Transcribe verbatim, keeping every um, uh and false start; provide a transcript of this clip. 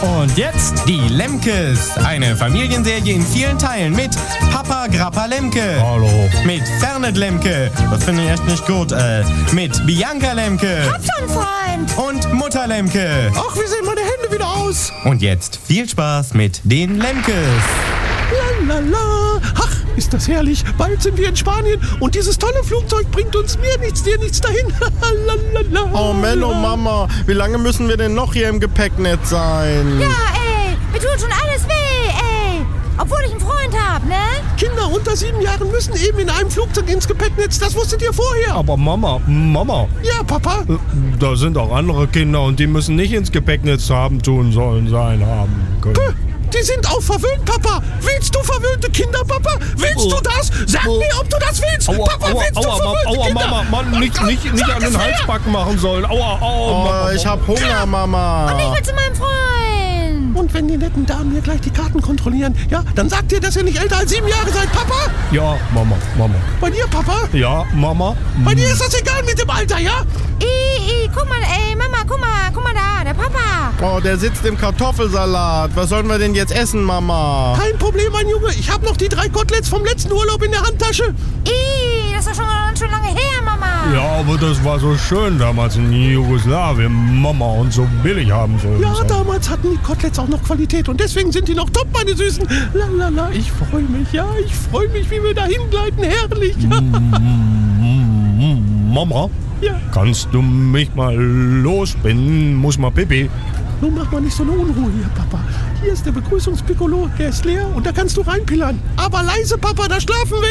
Und jetzt die Lemkes. Eine Familienserie in vielen Teilen mit Papa Grappa Lemke. Hallo. Mit Fernet Lemke. Das finde ich echt nicht gut. Äh, mit Bianca Lemke. Hab schon, Freund. Und Mutter Lemke. Ach, wie sehen meine Hände wieder aus? Und jetzt viel Spaß mit den Lemkes. Lalala. Ach, ist das herrlich. Bald sind wir in Spanien und dieses tolle Flugzeug bringt uns mir nichts, dir nichts dahin. Lalala. Oh, Menno, Mama, wie lange müssen wir denn noch hier im Gepäcknetz sein? Ja, ey, mir tut schon alles weh, ey. Obwohl ich einen Freund hab, ne? Kinder unter sieben Jahren müssen eben in einem Flugzeug ins Gepäcknetz. Das wusstet ihr vorher. Aber Mama, Mama, Ja, Papa. da sind auch andere Kinder und die müssen nicht ins Gepäcknetz haben, tun sollen, sein, haben können. Puh, Die sind auch verwöhnt, Papa. Willst du verwöhnte Kinder, Papa? Willst du das? Sag Oh. mir, ob du das willst. Aua, Papa, aua, willst du aua, verwöhnte aua, Kinder? Mama, Mann, nicht, nicht, nicht an den Halsbacken machen sollen. Aua, aua, Oh, Mama. ich hab Hunger, Und ich Mama. will zu meinem Freund. Und wenn die netten Damen hier gleich die Karten kontrollieren, ja, dann sagt ihr, dass ihr nicht älter als sieben Jahre seid, Papa? Ja, Mama, Mama. Bei dir, Papa? Ja, Mama. Bei dir ist das egal mit dem Alter, ja? I, I, guck mal, ey, Mama, guck mal, guck mal da, der Papa. Oh, der sitzt im Kartoffelsalat. Was sollen wir denn jetzt essen, Mama? Kein Problem, mein Junge. Ich habe noch die drei Koteletts vom letzten Urlaub in der Handtasche. I, das ist doch schon ganz schön lange her, Mama. Ja, aber das war so schön damals in Jugoslawien, Mama, und so billig haben sollen. Ja, damals hatten die Koteletts auch noch Qualität und deswegen sind die noch top, meine Süßen. Lalala, ich freue mich, ja, ich freue mich, wie wir dahin gleiten. Herrlich. Mama, Ja. kannst du mich mal losbinden? Muss mal Pipi. Nun mach mal nicht so eine Unruhe hier, Papa. Hier ist der Begrüßungspiccolo, der ist leer und da kannst du reinpillern. Aber leise, Papa, da schlafen wir.